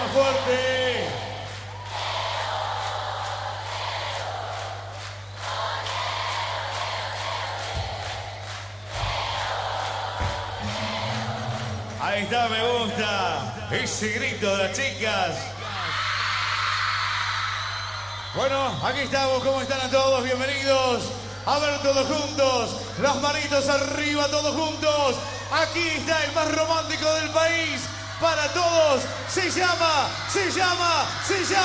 más fuerte. Ahí está, me gusta ese grito de las chicas. Bueno, aquí estamos, ¿cómo están a todos? Bienvenidos. A ver todos juntos, las manitos arriba todos juntos. Aquí está el más romántico del país. Para todos, se llama